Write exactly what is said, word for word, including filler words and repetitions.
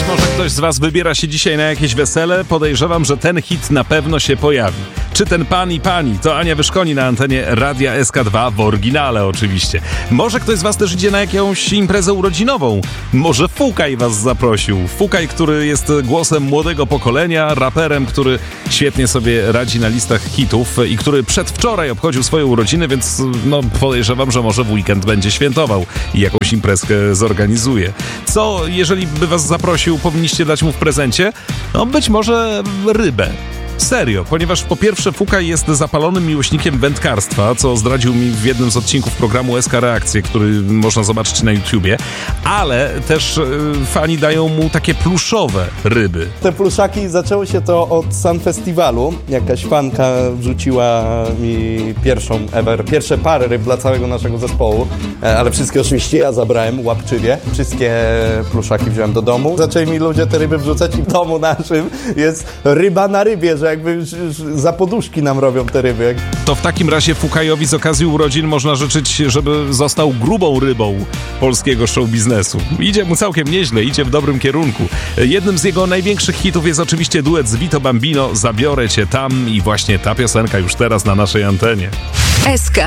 może ktoś z was wybiera się dzisiaj na jakieś wesele, podejrzewam, że ten hit na pewno się pojawi. Czy ten pan i pani, to Ania Wyszkoni na antenie Radia S K dwa, w oryginale oczywiście. Może ktoś z was też idzie na jakąś imprezę urodzinową. Może Fukaj was zaprosił. Fukaj, który jest głosem młodego pokolenia, raperem, który świetnie sobie radzi na listach hitów i który przedwczoraj obchodził swoje urodziny, więc no podejrzewam, że może w weekend będzie świętował i jakąś imprezkę zorganizuje. Co, jeżeli by was zaprosił, powinniście dać mu w prezencie? No być może rybę. Serio, ponieważ po pierwsze Fukaj jest zapalonym miłośnikiem wędkarstwa, co zdradził mi w jednym z odcinków programu S K Reakcje, który można zobaczyć na YouTubie, ale też y, fani dają mu takie pluszowe ryby. Te pluszaki, zaczęło się to od Sun Festiwalu. Jakaś fanka wrzuciła mi pierwszą ever, pierwsze pary ryb dla całego naszego zespołu, ale wszystkie oczywiście ja zabrałem łapczywie. Wszystkie pluszaki wziąłem do domu. Zaczęli mi ludzie te ryby wrzucać i w domu naszym jest ryba na rybie, że jakby już, już za poduszki nam robią te ryby. To w takim razie Fukajowi z okazji urodzin można życzyć, żeby został grubą rybą polskiego show biznesu. Idzie mu całkiem nieźle, idzie w dobrym kierunku. Jednym z jego największych hitów jest oczywiście duet z Vito Bambino, Zabiorę cię tam, i właśnie ta piosenka już teraz na naszej antenie. S K